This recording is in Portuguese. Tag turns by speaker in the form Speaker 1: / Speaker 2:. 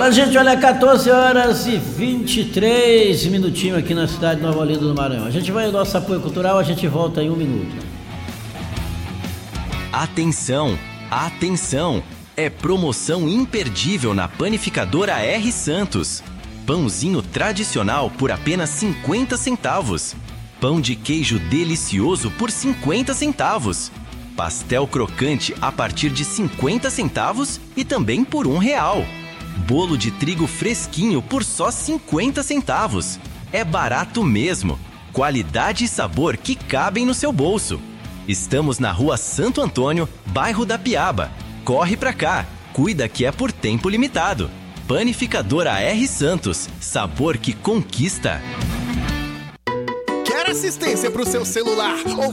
Speaker 1: Fala, gente, olha, 14 horas e 23 minutinhos aqui na cidade de Nova Olinda do Maranhão. A gente vai ao nosso apoio cultural, a gente volta em 1 minuto.
Speaker 2: Atenção, atenção! É promoção imperdível na Panificadora R. Santos. Pãozinho tradicional por apenas 50 centavos. Pão de queijo delicioso por 50 centavos. Pastel crocante a partir de 50 centavos e também por R$1. Bolo de trigo fresquinho por só 50 centavos. É barato mesmo. Qualidade e sabor que cabem no seu bolso. Estamos na Rua Santo Antônio, bairro da Piaba. Corre pra cá. Cuida que é por tempo limitado. Panificadora R. Santos. Sabor que conquista.
Speaker 3: Quer assistência para o seu celular ou